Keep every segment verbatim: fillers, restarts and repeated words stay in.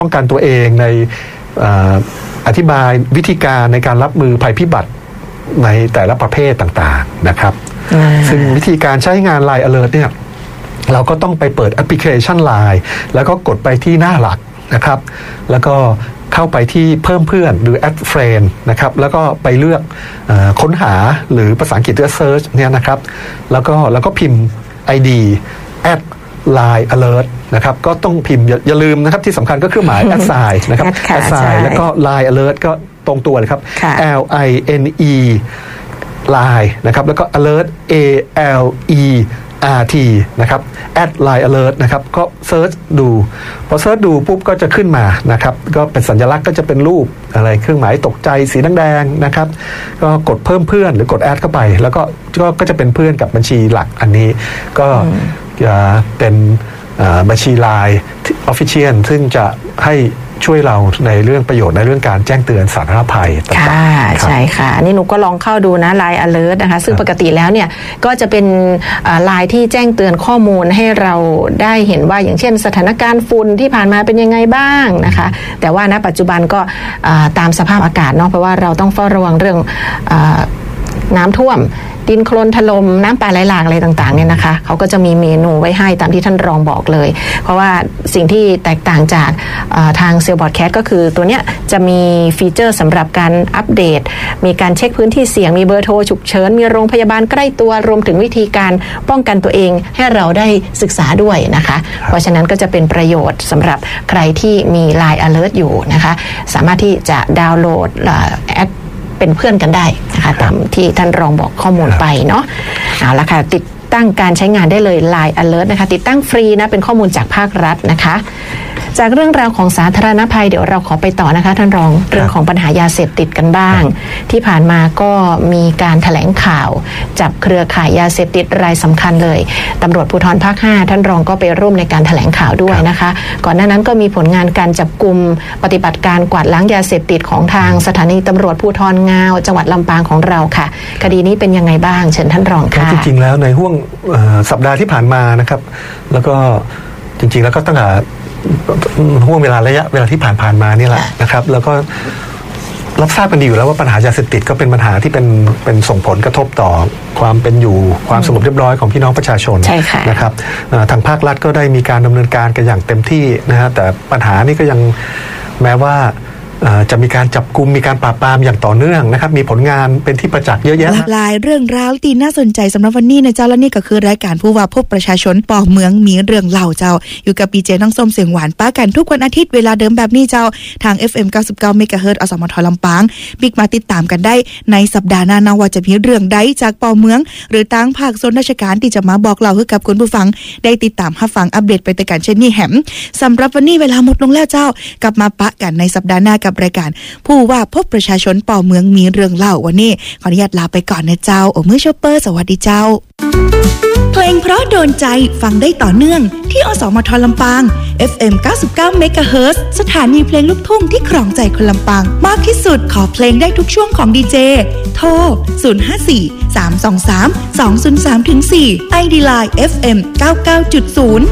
ป้องกันตัวเองในอธิบายวิธีการในการรับมือภัยพิบัติในแต่ละประเภทต่างๆนะครับซึ่งวิธีการใช้งาน ไลน์ Alert เนี่ยเราก็ต้องไปเปิดแอปพลิเคชัน ไลน์ แล้วก็กดไปที่หน้าหลักนะครับแล้วก็เข้าไปที่เพิ่มเพื่อนหรือ add friend นะครับแล้วก็ไปเลือกเอ่อค้นหาหรือภาษาอังกฤษเรียก search เนี่ยนะครับแล้วก็แล้วก็พิมพ์ ไอ ดี add ไลน์ Alert นะครับก็ต้องพิมพ์ อย่า, อย่าลืมนะครับที่สำคัญก็คือหมาย แอด sign นะครับ แอด sign แล้วก็ ไลน์ Alert ก็ตรงตัวเลยครับ L I N E ไลน์ นะครับแล้วก็ alert A L Eอาร์ ที นะครับ add ไลน์ Alert นะครับก็เซิร์ชดูพอเซิร์ชดูปุ๊บก็จะขึ้นมานะครับก็เป็นสัญลักษณ์ก็จะเป็นรูปอะไรเครื่องหมายตกใจสีแดงๆนะครับก็กดเพิ่มเพื่อนหรือกดแอดเข้าไปแล้วก็ก็จะเป็นเพื่อนกับบัญชีหลักอันนี้ก็จะเป็นบัญชี ไลน์ Official ซึ่งจะให้ช่วยเราในเรื่องประโยชน์ในเรื่องการแจ้งเตือนสาธารณภัยต่างๆค่ะใช่ค่ะนี่หนูก็ลองเข้าดูนะ ไลน์ Alert นะคะซึ่งปกติแล้วเนี่ยก็จะเป็นไลน์ที่แจ้งเตือนข้อมูลให้เราได้เห็นว่าอย่างเช่นสถานการณ์ฝุ่นที่ผ่านมาเป็นยังไงบ้างนะคะแต่ว่าณปัจจุบันก็ตามสภาพอากาศเนาะเพราะว่าเราต้องเฝ้าระวังเรื่องน้ำท่วมดินโคลนถล่มน้ำป่าไหลหลากอะไรต่างๆเนี่ยนะคะเขาก็จะมีเมนูไว้ให้ตามที่ท่านรองบอกเลยเพราะว่าสิ่งที่แตกต่างจากทางเซลบอร์ดแคสก็คือตัวเนี้ยจะมีฟีเจอร์สำหรับการอัปเดตมีการเช็คพื้นที่เสี่ยงมีเบอร์โทรฉุกเฉินมีโรงพยาบาลใกล้ตัวรวมถึงวิธีการป้องกันตัวเองให้เราได้ศึกษาด้วยนะคะเพราะฉะนั้นก็จะเป็นประโยชน์สำหรับใครที่มี ไลน์ Alert อยู่นะคะสามารถที่จะดาวน์โหลดแอดเป็นเพื่อนกันได้นะคะตามที่ท่านรองบอกข้อมูลไปเนาะเอาละค่ะติดตั้งการใช้งานได้เลย ไลน์ Alert นะคะติดตั้งฟรีนะเป็นข้อมูลจากภาครัฐนะคะจากเรื่องราวของสาธารณภัยเดี๋ยวเราขอไปต่อนะคะท่านรองเรื่องของปัญหายาเสพติดกันบ้างที่ผ่านมาก็มีการแถลงข่าวจับเครือข่ายยาเสพติดรายสำคัญเลยตำรวจภูธรภาคห้าท่านรองก็ไปร่วมในการแถลงข่าวด้วยนะคะก่อนหน้านั้นก็มีผลงานการจับกุมปฏิบัติการกวาดล้างยาเสพติดของทางสถานีตำรวจภูธรงาวจังหวัดลำปางของเราค่ะคดีนี้เป็นยังไงบ้างเชิญท่านรองค่ะจริงๆแล้วในห่วงสัปดาห์ที่ผ่านมานะครับแล้วก็จริงๆแล้วก็ตั้งแต่ห่วงเวลาระยะเวลาที่ผ่านๆมานี่แหละนะครับแล้วก็รับทราบกันดีอยู่แล้วว่าปัญหายาเสพติดก็เป็นปัญหาที่เป็นเป็นส่งผลกระทบต่อความเป็นอยู่ความสงบเรียบร้อยของพี่น้องประชาชนนะครับทางภาครัฐก็ได้มีการดำเนินการกันอย่างเต็มที่นะฮะแต่ปัญหานี้ก็ยังแม้ว่าจะมีการจับกุมมีการปราบปรามอย่างต่อเนื่องนะครับมีผลงานเป็นที่ประจักษ์เยอะแยะหลากหลายเรื่องราวที่น่าสนใจสำหรับวันนี้นะเจ้าและนี่ก็คือรายการผู้ว่าพบประชาชนป่อเมืองมีเรื่องเล่าเจ้าอยู่กับปีเจน้องส้มเสียงหวานป้ากันทุกวันอาทิตย์เวลาเดิมแบบนี้เจ้าทาง เอฟ เอ็ม เก้าสิบเก้า เมกะเฮิรตซ์ อสมทลำปางบิ๊กมาติดตามกันได้ในสัปดาห์หน้านะว่าจะมีเรื่องใดจากป่อเมืองหรือตั้งภาคส่วนราชการที่จะมาบอกเล่าให้กับคุณผู้ฟังได้ติดตามรับฟังอัปเดตไปด้วยกันเช่นนี้แหมสำหรับวันนี้เวลาหมดลงแล้วเจ้ากลับมาปะกันในสัปดาห์หน้ากับรายการผู้ว่าพบประชาชนป่อเมืองมีเรื่องเล่าวันนี้ขออนุญาตลาไปก่อนนะเจ้าโอมือชอปเปอร์สวัสดีเจ้าเพลงเพราะโดนใจฟังได้ต่อเนื่องที่อสมทลำปาง เอฟ เอ็ม เก้าสิบเก้า เมกะเฮิรตซ์ สถานีเพลงลูกทุ่งที่ครองใจคนลำปางมากที่สุดขอเพลงได้ทุกช่วงของดีเจโทรศูนย์ ห้า สี่ สาม สอง สาม สอง ศูนย์ สาม สี่ ไอ ดี ไลน์ เอฟ เอ็ม เก้าสิบเก้าจุดศูนย์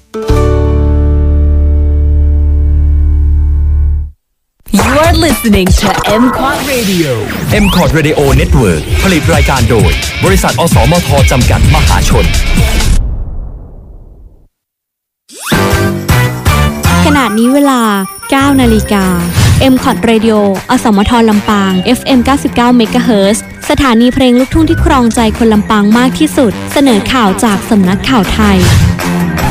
You are listening to เอ็ม คอท Radio เอ็ม คอท Radio Network ผลิตรายการโดยบริษัทอสมทจำกัดมหาชนขณะนี้เวลา เก้านาฬิกา เอ็ม คอท Radio อสมทลำปาง เอฟ เอ็ม เก้าสิบเก้า เมกะเฮิรตซ์ สถานีเพลงลูกทุ่งที่ครองใจคนลำปางมากที่สุดเสนอข่าวจากสำนักข่าวไทย